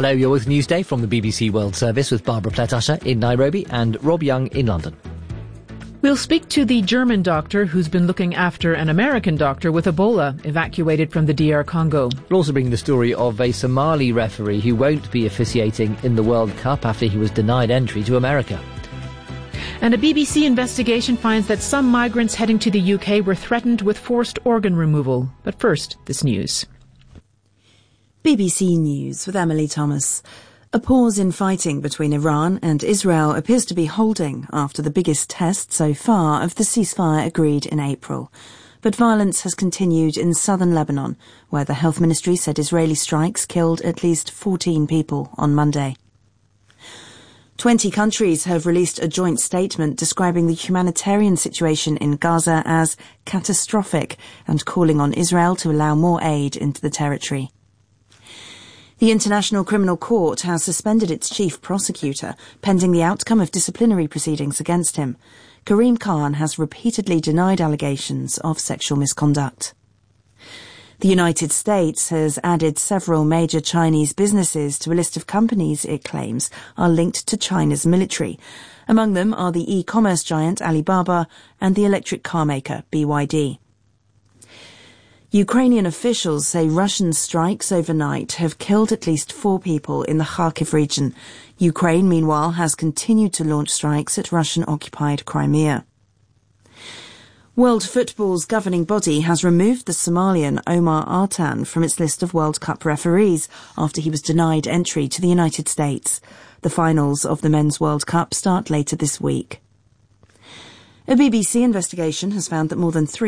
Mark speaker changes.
Speaker 1: Hello, you're with Newsday from the BBC World Service with Barbara Pletasher in Nairobi and Rob Young in London.
Speaker 2: We'll speak to the German doctor who's been looking after an American doctor with Ebola evacuated from the DR Congo.
Speaker 1: We'll also bring the story of a Somali referee who won't be officiating in the World Cup after he was denied entry to America.
Speaker 2: And a BBC investigation finds that some migrants heading to the UK were threatened with forced organ removal. But first, this news.
Speaker 3: BBC News with Emily Thomas. A pause in fighting between Iran and Israel appears to be holding after the biggest test so far of the ceasefire agreed in April. But violence has continued in southern Lebanon, where the health ministry said Israeli strikes killed at least 14 people on Monday. 20 countries have released a joint statement describing the humanitarian situation in Gaza as catastrophic and calling on Israel to allow more aid into the territory. The International Criminal Court has suspended its chief prosecutor, pending the outcome of disciplinary proceedings against him. Karim Khan has repeatedly denied allegations of sexual misconduct. The United States has added several major Chinese businesses to a list of companies it claims are linked to China's military. Among them are the e-commerce giant Alibaba and the electric car maker BYD. Ukrainian officials say Russian strikes overnight have killed at least 4 people in the Kharkiv region. Ukraine, meanwhile, has continued to launch strikes at Russian-occupied Crimea. World Football's governing body has removed the Somalian Omar Artan from its list of World Cup referees after he was denied entry to the United States. The finals of the Men's World Cup start later this week. A BBC investigation has found that more than 3